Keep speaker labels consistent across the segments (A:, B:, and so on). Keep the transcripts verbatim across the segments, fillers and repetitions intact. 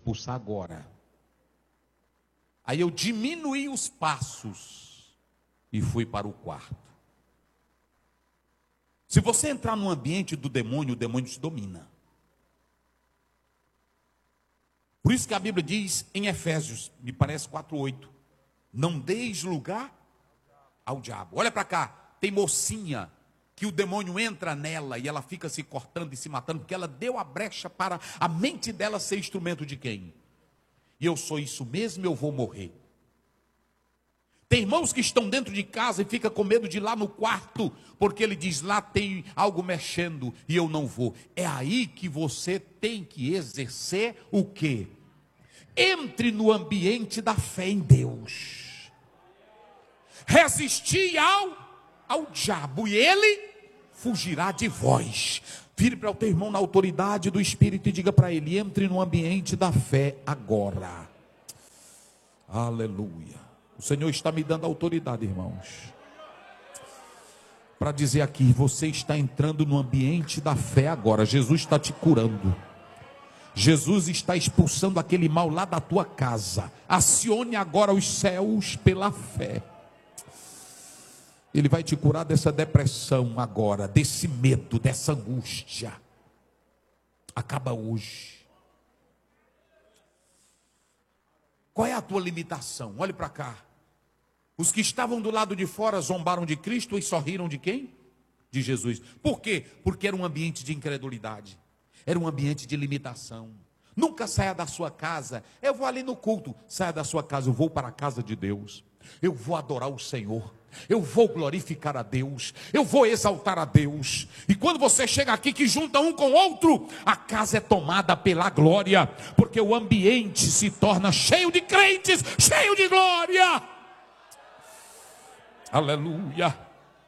A: expulsar agora. Aí eu diminuí os passos e fui para o quarto. Se você entrar no ambiente do demônio, o demônio te domina. Por isso que a Bíblia diz em Efésios, me parece quatro, oito, não deis lugar ao diabo. Olha para cá, tem mocinha que o demônio entra nela e ela fica se cortando e se matando, porque ela deu a brecha para a mente dela ser instrumento de quem? E eu sou isso mesmo, eu vou morrer. Tem irmãos que estão dentro de casa e fica com medo de ir lá no quarto, porque ele diz, lá tem algo mexendo e eu não vou. É aí que você tem que exercer o quê? Entre no ambiente da fé em Deus. Resistir ao, ao diabo e ele fugirá de vós. Vire para o teu irmão na autoridade do Espírito e diga para ele, entre no ambiente da fé agora. Aleluia. O Senhor está me dando autoridade, irmãos, para dizer aqui, você está entrando no ambiente da fé agora. Jesus está te curando. Jesus está expulsando aquele mal lá da tua casa. Acione agora os céus pela fé. Ele vai te curar dessa depressão agora, desse medo, dessa angústia. Acaba hoje. Qual é a tua limitação? Olhe para cá. Os que estavam do lado de fora zombaram de Cristo e sorriram de quem? De Jesus. Por quê? Porque era um ambiente de incredulidade. Era um ambiente de limitação. Nunca saia da sua casa. Eu vou ali no culto. Saia da sua casa. Eu vou para a casa de Deus. Eu vou adorar o Senhor. Eu vou glorificar a Deus. Eu vou exaltar a Deus. E quando você chega aqui que junta um com o outro, a casa é tomada pela glória. Porque o ambiente se torna cheio de crentes, cheio de glória. Aleluia.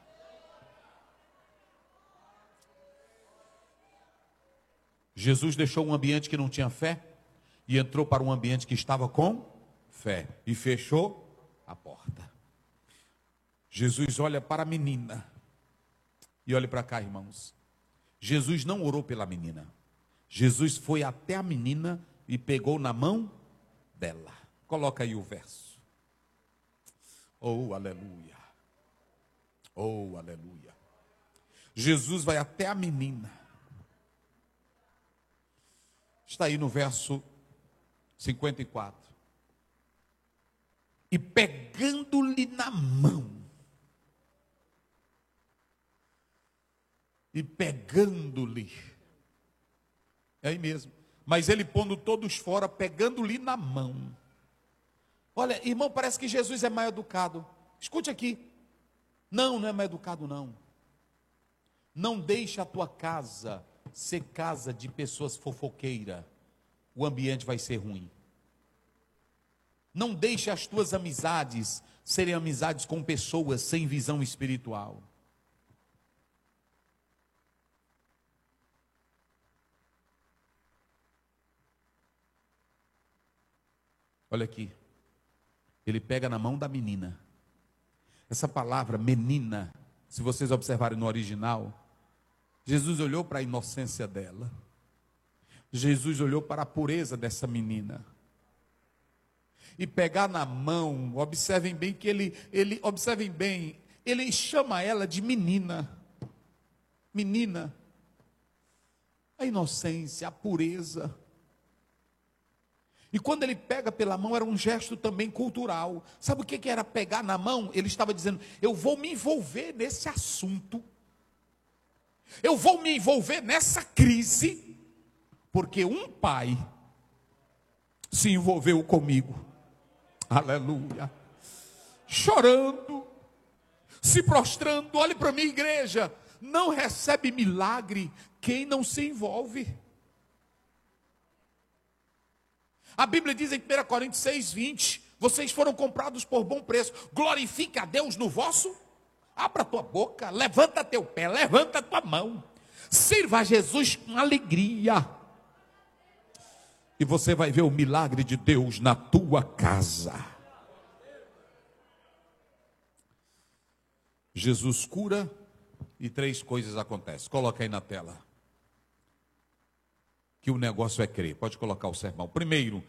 A: Jesus deixou um ambiente que não tinha fé e entrou para um ambiente que estava com fé e fechou a porta. Jesus olha para a menina e olha para cá, irmãos. Jesus não orou pela menina. Jesus foi até a menina e pegou na mão dela. Coloca aí o verso. Oh, aleluia. Oh, aleluia. Jesus vai até a menina. Está aí no verso cinquenta e quatro. E pegando-lhe na mão. E pegando-lhe. É aí mesmo. Mas ele pondo todos fora, pegando-lhe na mão. Olha, irmão, parece que Jesus é mal educado. Escute aqui. Não, não é mal educado, não. Não deixe a tua casa ser casa de pessoas fofoqueiras. O ambiente vai ser ruim. Não deixe as tuas amizades serem amizades com pessoas sem visão espiritual. Olha aqui. Ele pega na mão da menina. Essa palavra menina, se vocês observarem no original, Jesus olhou para a inocência dela. Jesus olhou para a pureza dessa menina. E pegar na mão, observem bem que ele, ele, observem bem, ele chama ela de menina. Menina. A inocência, a pureza. E quando ele pega pela mão, era um gesto também cultural. Sabe o que era pegar na mão? Ele estava dizendo, eu vou me envolver nesse assunto. Eu vou me envolver nessa crise. Porque um pai se envolveu comigo. Aleluia. Chorando, se prostrando. Olhe para mim, igreja. Não recebe milagre quem não se envolve. A Bíblia diz em primeira Coríntios seis, vinte, vocês foram comprados por bom preço. Glorifique a Deus no vosso. Abra a tua boca, levanta teu pé, levanta a tua mão. Sirva a Jesus com alegria. E você vai ver o milagre de Deus na tua casa. Jesus cura e três coisas acontecem. Coloca aí na tela. Que o negócio é crer. Pode colocar o sermão. Primeiro,